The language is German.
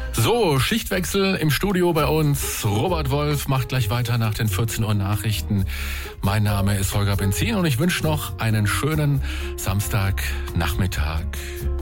So, Schichtwechsel im Studio bei uns. Robert Wolf macht gleich weiter nach den 14 Uhr Nachrichten. Mein Name ist Holger Benzin und ich wünsche noch einen schönen Samstagnachmittag.